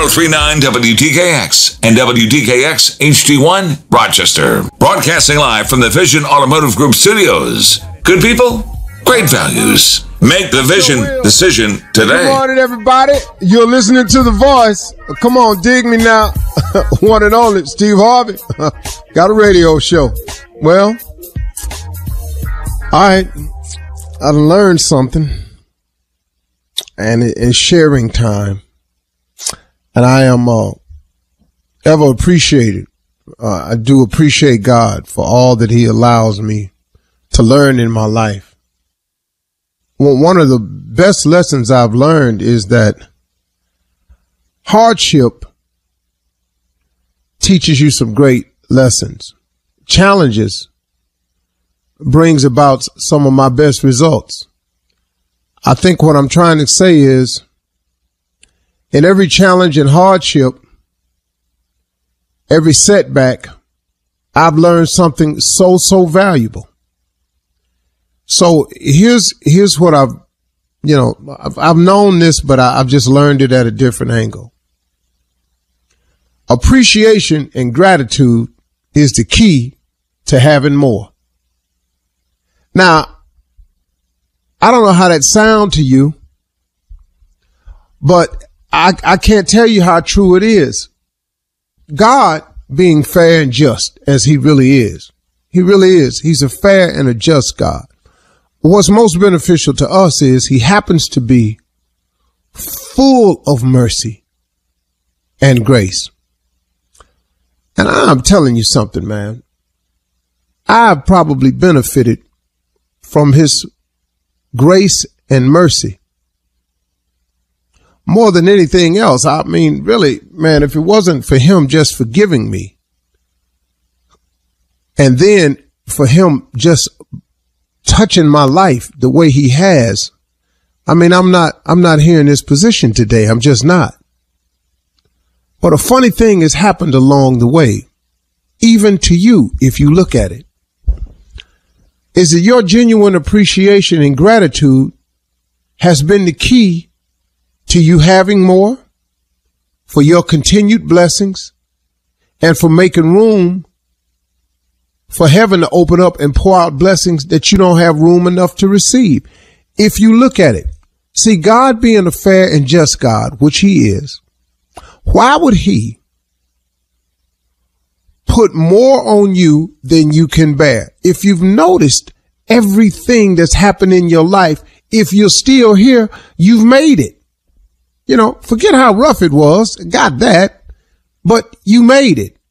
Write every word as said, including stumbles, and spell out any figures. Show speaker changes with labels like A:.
A: oh three nine W T K X and W T K X H D one Rochester. Broadcasting live from the Vision Automotive Group studios. Good people, great values. Make the Vision decision today.
B: Good morning, everybody. You're listening to The Voice. Come on, dig me now. One and only, Steve Harvey. Got a radio show. Well, all right. I learned something. And it's sharing time. And I am uh, ever appreciated. Uh, I do appreciate God for all that he allows me to learn in my life. Well, one of the best lessons I've learned is that hardship teaches you some great lessons. Challenges brings about some of my best results. I think what I'm trying to say is, in every challenge and hardship, every setback, I've learned something so, so valuable. So here's, here's what I've, you know, I've, I've known this, but I, I've just learned it at a different angle. Appreciation and gratitude is the key to having more. Now, I don't know how that sounds to you, but I, I can't tell you how true it is. God, being fair and just as he really is, he really is. He's a fair and a just God. What's most beneficial to us is he happens to be full of mercy and grace. And I'm telling you something, man. I've probably benefited from his grace and mercy more than anything else. I mean, really, man, if it wasn't for him just forgiving me, and then for him just touching my life the way he has, I mean, I'm not, I'm not here in this position today. I'm just not. But a funny thing has happened along the way, even to you, if you look at it, is that your genuine appreciation and gratitude has been the key to you having more, for your continued blessings, and for making room for heaven to open up and pour out blessings that you don't have room enough to receive. If you look at it, see, God being a fair and just God, which he is, why would he put more on you than you can bear? If you've noticed everything that's happened in your life, if you're still here, you've made it. You know, forget how rough it was, got that, but you made it.